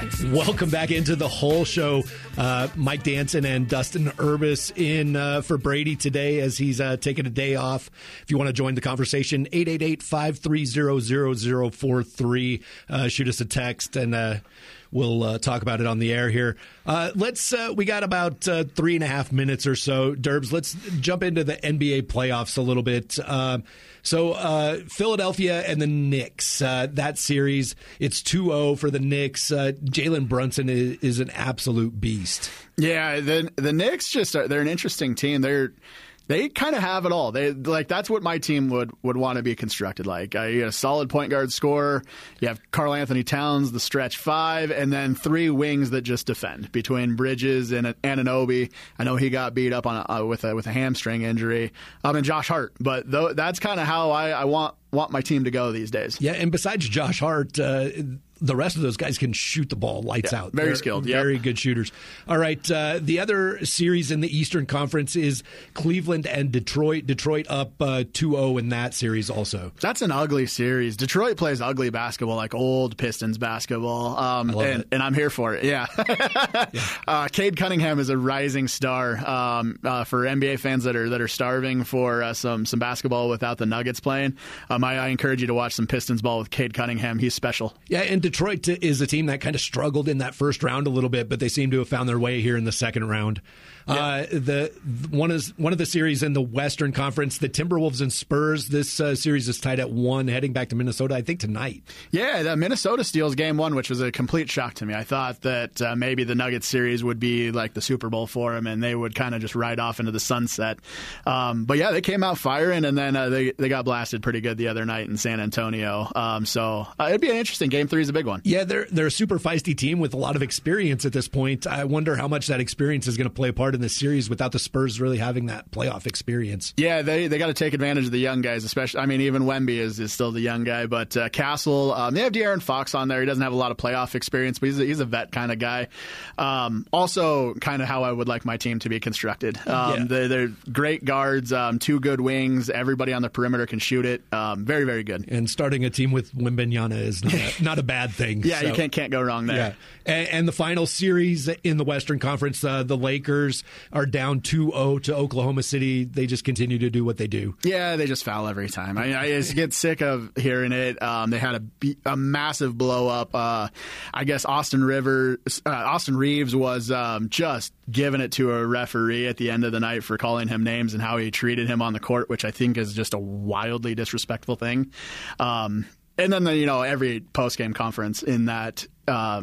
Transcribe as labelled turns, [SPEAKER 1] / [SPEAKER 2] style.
[SPEAKER 1] Welcome back into the whole show. Mike Danson and Dustin Urbis in for Brady today as he's taking a day off. If you want to join the conversation, 888-530-0043. Shoot us a text and we'll talk about it on the air here. We got about 3.5 minutes or so. Derbs, let's jump into the NBA playoffs a little bit. So Philadelphia and the Knicks, that series, it's 2-0 for the Knicks. Jalen Brunson is an absolute beast.
[SPEAKER 2] Yeah, the Knicks they're an interesting team. They kind of have it all. That's what my team would want to be constructed like. You got a solid point guard scorer. You have Karl Anthony Towns, the stretch five, and then three wings that just defend between Bridges and Anunoby. I know he got beat up on with a hamstring injury. And Josh Hart. But that's kind of how I want my team to go these days.
[SPEAKER 1] Yeah, and besides Josh Hart, the rest of those guys can shoot the ball lights out.
[SPEAKER 2] Very skilled.
[SPEAKER 1] Very good shooters. All right. The other series in the Eastern Conference is Cleveland and Detroit. Detroit up 2-0 in that series also.
[SPEAKER 2] That's an ugly series. Detroit plays ugly basketball, like old Pistons basketball. And I'm here for it. Yeah. Cade Cunningham is a rising star for NBA fans that are starving for some basketball without the Nuggets playing. I encourage you to watch some Pistons ball with Cade Cunningham. He's special.
[SPEAKER 1] Yeah, and Detroit is a team that kind of struggled in that first round a little bit, but they seem to have found their way here in the second round. Yeah. One of the series in the Western Conference, the Timberwolves and Spurs. This series is tied at 1, heading back to Minnesota, I think, tonight.
[SPEAKER 2] Yeah, Minnesota steals game 1, which was a complete shock to me. I thought that maybe the Nuggets series would be like the Super Bowl for them, and they would kind of just ride off into the sunset. But yeah, they came out firing, and then they got blasted pretty good the other night in San Antonio. So it'd be an interesting game. 3 is a big one.
[SPEAKER 1] Yeah, they're a super feisty team with a lot of experience at this point. I wonder how much that experience is going to play a part in this series without the Spurs really having that playoff experience.
[SPEAKER 2] Yeah, they got to take advantage of the young guys, especially. I mean, even Wemby is still the young guy, but Castle, they have De'Aaron Fox on there. He doesn't have a lot of playoff experience, but he's a vet kind of guy. Also, kind of how I would like my team to be constructed. They're great guards, 2 good wings. Everybody on the perimeter can shoot it. Very, very good.
[SPEAKER 1] And starting a team with Wembanyama is not a bad thing.
[SPEAKER 2] Yeah, so. You can't go wrong there.
[SPEAKER 1] Yeah. And the final series in the Western Conference, the Lakers are down 2-0 to Oklahoma City. They just continue to do what they do.
[SPEAKER 2] Yeah, they just foul every time. I just get sick of hearing it. They had a massive blow up. I guess Austin Reeves was just giving it to a referee at the end of the night for calling him names and how he treated him on the court, which I think is just a wildly disrespectful thing. And then every post-game conference in that